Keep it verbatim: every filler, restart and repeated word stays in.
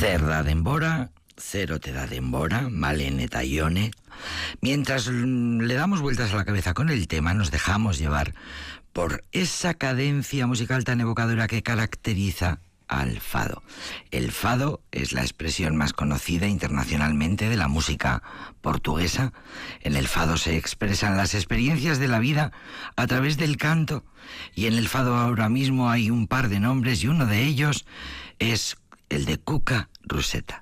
Cerda d'Embora, Cero te da d'Embora, Malene Tallone. Mientras le damos vueltas a la cabeza con el tema, nos dejamos llevar por esa cadencia musical tan evocadora que caracteriza al fado. El fado es la expresión más conocida internacionalmente de la música portuguesa. En el fado se expresan las experiencias de la vida a través del canto, y en el fado ahora mismo hay un par de nombres y uno de ellos es el de Cuca Roseta.